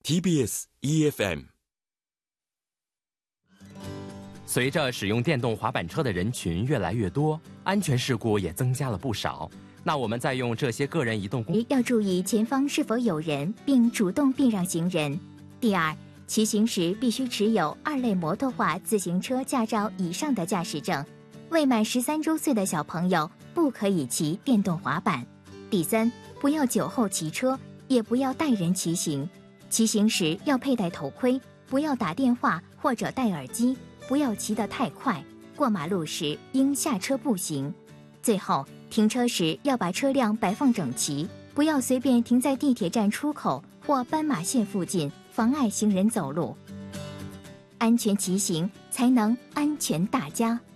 TBS EFM。 随着使用电动滑板车的人群越来越多，安全事故也增加了不少。那我们在用这些个人移动工具， 要注意前方是否有人，并主动避让行人。第二，骑行时必须持有2类摩托化自行车驾照以上的驾驶证。未满13周岁的小朋友不可以骑电动滑板。第三，不要酒后骑车，也不要带人骑行。骑行时要佩戴头盔，不要打电话或者戴耳机，不要骑得太快。过马路时应下车步行。最后，停车时要把车辆摆放整齐，不要随便停在地铁站出口或斑马线附近，妨碍行人走路。安全骑行才能安全大家。